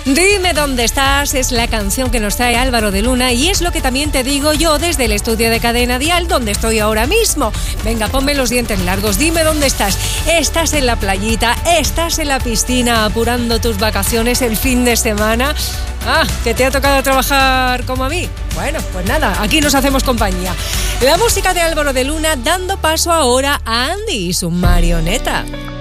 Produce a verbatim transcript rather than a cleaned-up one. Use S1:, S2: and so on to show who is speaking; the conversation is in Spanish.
S1: Dime dónde estás es la canción que nos trae Álvaro de Luna y es lo que también te digo yo desde el estudio de Cadena Dial donde estoy ahora mismo. Venga, ponme los dientes largos, dime dónde estás. ¿Estás en la playita? ¿Estás en la piscina apurando tus vacaciones el fin de semana? Ah, que te ha tocado trabajar como a mí. Bueno, pues nada, aquí nos hacemos compañía. La música de Álvaro de Luna dando paso ahora a Andy y su marioneta.